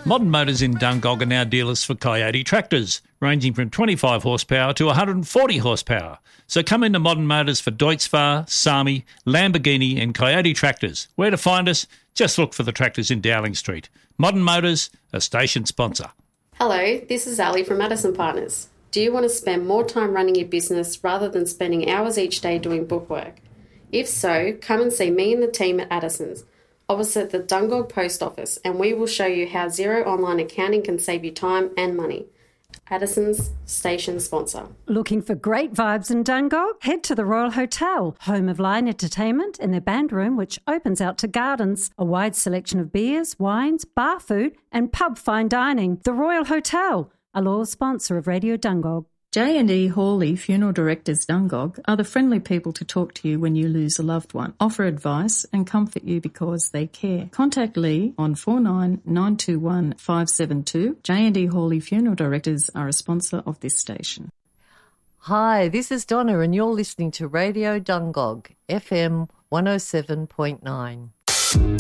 Modern Motors in Dungog are now dealers for Coyote tractors, ranging from 25 horsepower to 140 horsepower. So come into Modern Motors for Deutz-Fahr, Sami, Lamborghini and Coyote tractors. Where to find us? Just look for the tractors in Dowling Street. Modern Motors, a station sponsor. Hello, this is Ali from Addison Partners. Do you want to spend more time running your business rather than spending hours each day doing bookwork? If so, come and see me and the team at Addison's, opposite the Dungog Post Office, and we will show you how Xero online accounting can save you time and money. Addison's, station sponsor. Looking for great vibes in Dungog? Head to the Royal Hotel, home of Lion Entertainment and their band room, which opens out to gardens. A wide selection of beers, wines, bar food and pub fine dining. The Royal Hotel, a loyal sponsor of Radio Dungog. J&E Hawley Funeral Directors Dungog are the friendly people to talk to you when you lose a loved one, offer advice and comfort you because they care. Contact Lee on 49921572. 572. J&E Hawley Funeral Directors are a sponsor of this station. Hi, this is Donna and you're listening to Radio Dungog, FM 107.9.